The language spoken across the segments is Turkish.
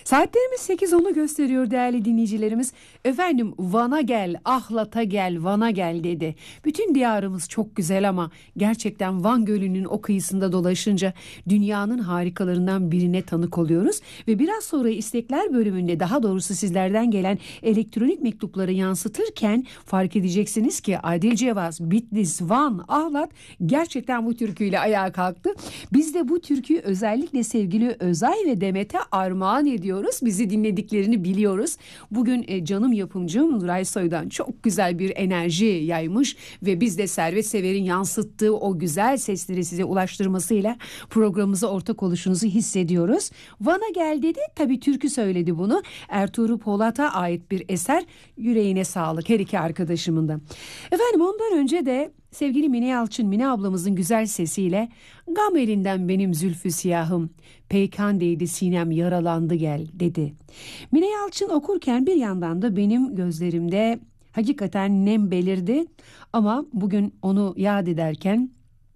Saatlerimiz 8:10'u gösteriyor değerli dinleyicilerimiz. Efendim Van'a gel, Ahlat'a gel, Van'a gel dedi. Bütün diyarımız çok güzel ama gerçekten Van Gölü'nün o kıyısında dolaşınca dünyanın harikalarından birine tanık oluyoruz. Ve biraz sonra istekler bölümünde, daha doğrusu sizlerden gelen elektronik mektupları yansıtırken fark edeceksiniz ki Adil Cevaz, Bitlis, Van, Ahlat gerçekten bu türküyle ayağa kalktı. Biz de bu türküyü özellikle sevgili Özay ve Demet'e armağan ediyoruz. Bizi dinlediklerini biliyoruz. Bugün canım yapımcım Nuray Soy'dan çok güzel bir enerji yaymış ve biz de Servet Sever'in yansıttığı o güzel sesleri size ulaştırmasıyla programımıza ortak oluşunuzu hissediyoruz. Van'a gel dedi. Tabii türkü söyledi bunu. Ertuğrul Polat'a ait bir eser. Yüreğine sağlık her iki arkadaşımın da. Efendim ondan önce de sevgili Mine Yalçın, Mine ablamızın güzel sesiyle "Gam elinden benim zülfü siyahım, peykan değdi sinem yaralandı gel" dedi. Mine Yalçın okurken bir yandan da benim gözlerimde hakikaten nem belirdi. Ama bugün onu yad ederken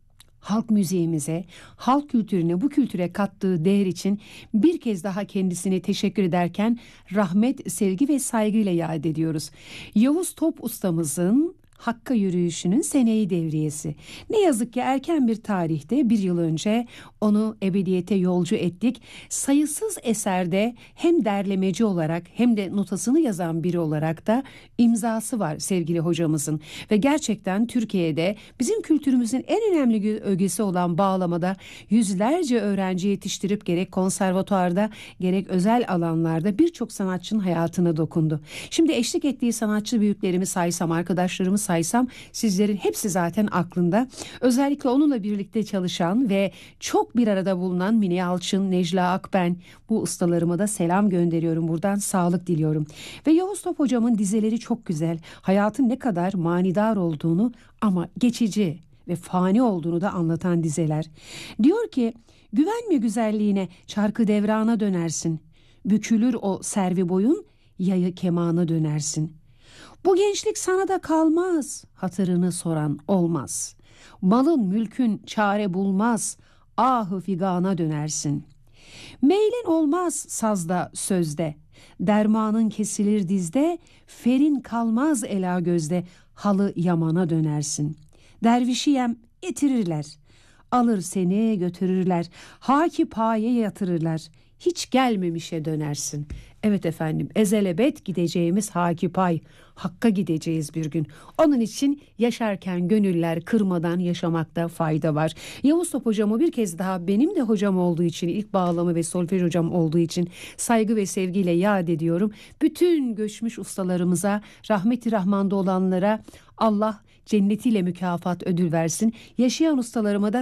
halk müziğimize, halk kültürüne, bu kültüre kattığı değer için bir kez daha kendisine teşekkür ederken rahmet, sevgi ve saygıyla yad ediyoruz. Yavuz Top ustamızın Hakk'a yürüyüşünün seneyi devriyesi. Ne yazık ki erken bir tarihte, bir yıl önce onu ebediyete yolcu ettik. Sayısız eserde hem derlemeci olarak hem de notasını yazan biri olarak da imzası var sevgili hocamızın. Ve gerçekten Türkiye'de bizim kültürümüzün en önemli ögesi olan bağlamada yüzlerce öğrenci yetiştirip gerek konservatuarda gerek özel alanlarda birçok sanatçının hayatına dokundu. Şimdi eşlik ettiği sanatçı büyüklerimi saysam, arkadaşlarımı saysam sizlerin hepsi zaten aklında. Özellikle onunla birlikte çalışan ve çok bir arada bulunan Mine Yalçın, Necla Akben, bu ustalarıma da selam gönderiyorum. Buradan sağlık diliyorum. Ve Yavuz Top hocamın dizeleri çok güzel. Hayatın ne kadar manidar olduğunu ama geçici ve fani olduğunu da anlatan dizeler. Diyor ki, güvenme güzelliğine, çarkı devrana dönersin. Bükülür o servi boyun, yayı kemana dönersin. Bu gençlik sana da kalmaz, hatırını soran olmaz. Malın mülkün çare bulmaz, ahı figana dönersin. Meylin olmaz sazda sözde, dermanın kesilir dizde, ferin kalmaz ela gözde, halı yamana dönersin. Dervişiyem itirirler, alır seni götürürler, haki paye yatırırlar, hiç gelmemişe dönersin. Evet efendim, ezelebet gideceğimiz haki pay, Hakk'a gideceğiz bir gün. Onun için yaşarken gönüller kırmadan yaşamakta fayda var. Yavuz Top hocamı bir kez daha benim de hocam olduğu için, ilk bağlama ve solfej hocam olduğu için saygı ve sevgiyle yad ediyorum. Bütün göçmüş ustalarımıza, rahmeti rahmanda olanlara Allah cennetiyle mükafat ödül versin. Yaşayan ustalarıma da